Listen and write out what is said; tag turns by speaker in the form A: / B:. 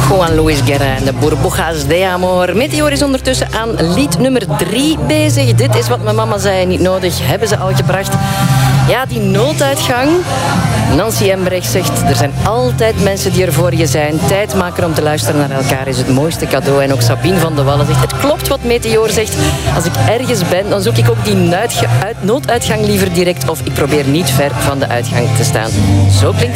A: Juan Luis Guerra en de Burbujas de Amor. Meteor is ondertussen aan lied nummer 3 bezig. Dit is wat mijn mama zei, niet nodig, hebben ze al gebracht. Ja, die nooduitgang. Nancy Embrecht zegt, er zijn altijd mensen die er voor je zijn. Tijd maken om te luisteren naar elkaar is het mooiste cadeau. En ook Sabine van de Wallen zegt, het klopt wat Meteor zegt. Als ik ergens ben, dan zoek ik ook die nooduitgang liever direct. Of ik probeer niet ver van de uitgang te staan. Zo klinkt